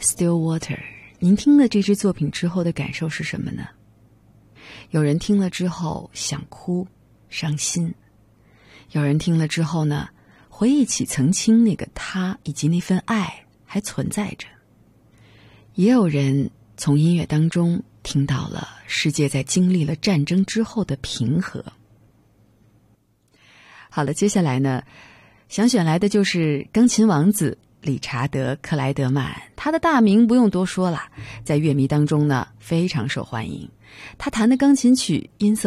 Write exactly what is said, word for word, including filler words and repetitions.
Still Water， 您听了这支作品之后的感受是什么呢？有人听了之后想哭伤心，有人听了之后呢，回忆起曾经那个他以及那份爱还存在着，也有人从音乐当中听到了世界在经历了战争之后的平和。好了，接下来呢，想选来的就是钢琴王子理查德·克莱德曼，他的大名不用多说了，在乐迷当中呢非常受欢迎。他弹的钢琴曲音色